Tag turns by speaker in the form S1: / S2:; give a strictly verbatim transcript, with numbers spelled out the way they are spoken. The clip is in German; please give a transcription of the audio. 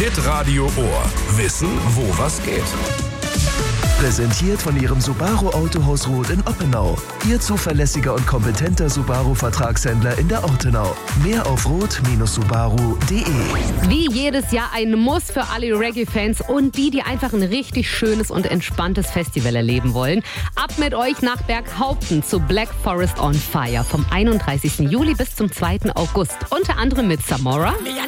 S1: Hitradio Ohr. Wissen, wo was geht.
S2: Präsentiert von Ihrem Subaru Autohaus Roth in Oppenau. Ihr zuverlässiger und kompetenter Subaru-Vertragshändler in der Ortenau. Mehr auf roth Subaru punkt de.
S3: Wie jedes Jahr ein Muss für alle Reggae-Fans und die, die einfach ein richtig schönes und entspanntes Festival erleben wollen. Ab mit euch nach Berghaupten zu Black Forest on Fire vom einunddreißigsten Juli bis zum zweiten August. Unter anderem mit Samora,